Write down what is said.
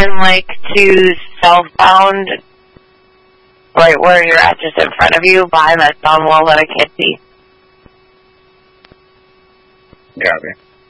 turn, like, to southbound, right where you're at, just in front of you, behind that stone wall that I can't see. Copy.